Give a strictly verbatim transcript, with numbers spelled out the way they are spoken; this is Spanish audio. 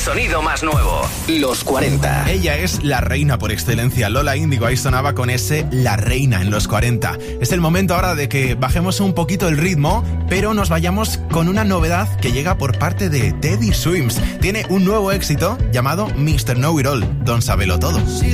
sonido más nuevo. Los cuarenta. Ella es la reina por excelencia. Lola Índigo ahí sonaba con ese La Reina en los cuarenta. Es el momento ahora de que bajemos un poquito el ritmo, pero nos vayamos con una novedad que llega por parte de Teddy Swims. Tiene un nuevo éxito llamado mister Know It All, Don Sabelo Todo.